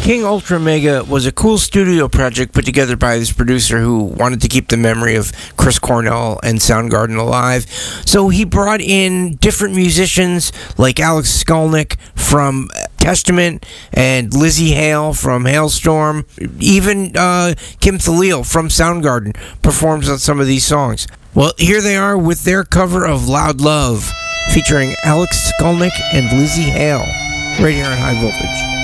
King Ultra Mega was a cool studio project put together by this producer who wanted to keep the memory of Chris Cornell and Soundgarden alive. So he brought in different musicians like Alex Skolnick from Testament and Lizzie Hale from Hailstorm. Even Kim Thaliil from Soundgarden performs on some of these songs. Well, here they are with their cover of Loud Love, featuring Alex Skolnick and Lizzie Hale, right here on High Voltage.